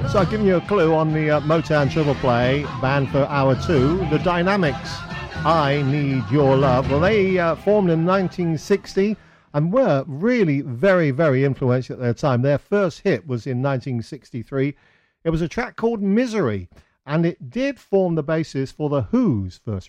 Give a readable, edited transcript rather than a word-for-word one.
So I've given you a clue on the Motown Triple Play band for hour 2, The Dynamics, I Need Your Love. Well, they formed in 1960 and were really very, very influential at their time. Their first hit was in 1963. It was a track called Misery, and it did form the basis for The Who's first